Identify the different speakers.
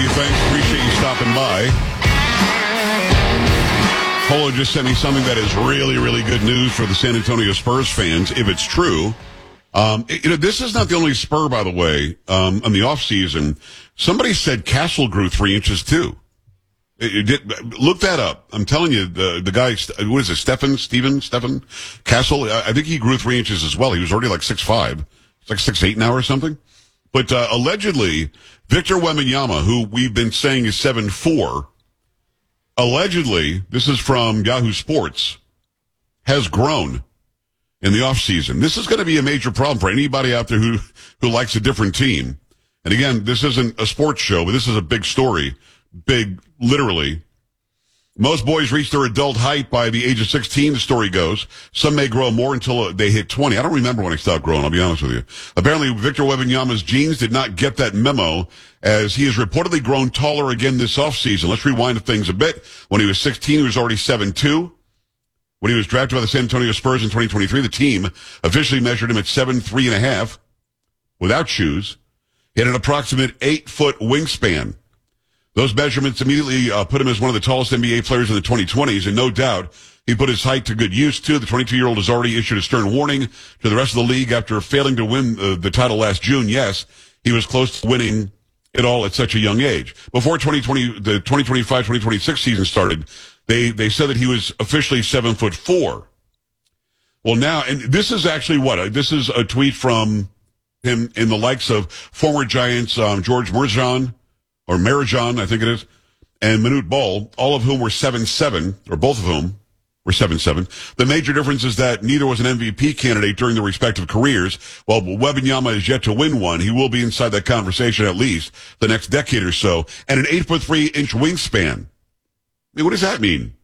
Speaker 1: you. Thanks. Appreciate you stopping by. Polo just sent me something that is really, really good news for the San Antonio Spurs fans, if it's true. This is not the only Spur, by the way, in the offseason. Somebody said Castle grew 3 inches, too. Look that up. I'm telling you, the guy, what is it, Stephen Castle? I think he grew 3 inches as well. He was already like 6'5". It's like 6'8" now or something. But allegedly, Victor Wembanyama, who we've been saying is 7'4", allegedly, this is from Yahoo Sports, has grown in the offseason. This is going to be a major problem for anybody out there who likes a different team. And again, this isn't a sports show, but this is a big story. Big, literally. Most boys reach their adult height by the age of 16, the story goes. Some may grow more until they hit 20. I don't remember when he stopped growing, I'll be honest with you. Apparently, Victor Wembanyama's genes did not get that memo, as he has reportedly grown taller again this offseason. Let's rewind things a bit. When he was 16, he was already 7'2". When he was drafted by the San Antonio Spurs in 2023, the team officially measured him at 7'3.5", without shoes. He had an approximate 8-foot wingspan. Those measurements immediately put him as one of the tallest NBA players in the 2020s, and no doubt he put his height to good use, too. The 22-year-old has already issued a stern warning to the rest of the league after failing to win the title last June. Yes, he was close to winning it all at such a young age. Before the 2025-2026 season started, they said that he was officially 7'4". Well, now, and this is actually this is a tweet from him in the likes of former Giants George Marjan, I think it is, and Manute Bol, all of whom were 7'7", or both of whom were 7'7". The major difference is that neither was an MVP candidate during their respective careers. While Wembanyama is yet to win one, he will be inside that conversation at least the next decade or so. And an 8'3" wingspan. I mean, what does that mean?